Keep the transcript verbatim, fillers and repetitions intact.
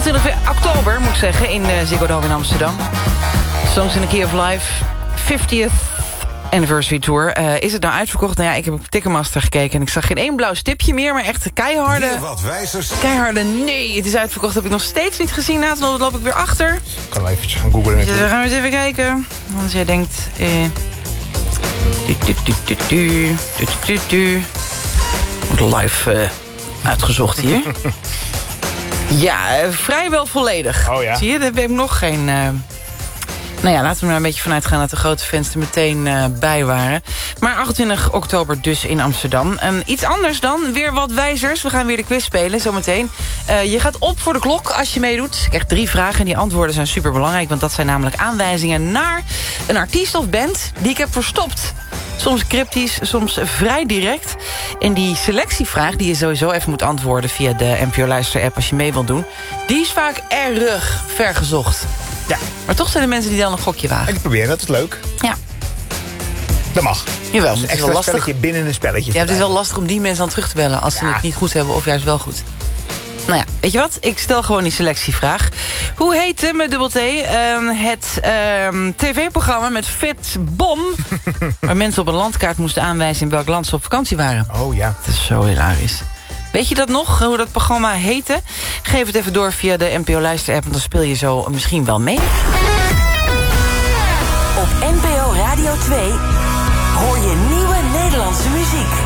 achtentwintig oktober, moet ik zeggen, in uh, Ziggo Dome in Amsterdam. Songs in the Key of Life, vijftieth Anniversary Tour. Uh, is het nou uitverkocht? Nou ja, ik heb op Ticketmaster gekeken en ik zag geen één blauw stipje meer, maar echt keiharde... Weer wat wijzers. Keiharde, nee, het is uitverkocht. Heb ik nog steeds niet gezien. Nathan, dan loop ik weer achter. Ik kan wel eventjes gaan googlen. Dus we gaan eens even kijken. Als jij denkt... Eh, du, du, du, du, du, du, du, du. Wordt live uh, uitgezocht hier. Ja, uh, vrijwel volledig. Oh ja. Zie je, daar heb ik nog geen... Uh... Nou ja, laten we er een beetje vanuit gaan dat de grote fans er meteen uh, bij waren. Maar achtentwintig oktober dus in Amsterdam. Um, iets anders dan, weer wat wijzers. We gaan weer de quiz spelen, zometeen. Uh, je gaat op voor de klok als je meedoet. Ik krijg drie vragen en die antwoorden zijn superbelangrijk. Want dat zijn namelijk aanwijzingen naar een artiest of band die ik heb verstopt. Soms cryptisch, soms vrij direct. En die selectievraag die je sowieso even moet antwoorden via de N P O Luister-app als je mee wilt doen, die is vaak erg vergezocht. Ja. Maar toch zijn er mensen die dan een gokje wagen. Ik probeer dat is leuk. Ja. Dat mag. Jawel, dat is het een is wel extra lastig. spelletje binnen een spelletje. Ja, het is wel lastig om die mensen dan terug te bellen als ze Ja. het niet goed hebben of juist wel goed. Nou ja, weet je wat? Ik stel gewoon die selectievraag. Hoe heette, met dubbel T, um, het um, tv-programma met Fit Bom... waar mensen op een landkaart moesten aanwijzen in welk land ze op vakantie waren? Oh ja. Dat is zo hilarisch. Weet je dat nog, hoe dat programma heette? Geef het even door via de N P O Luister-app, want dan speel je zo misschien wel mee. Op N P O Radio twee hoor je nieuw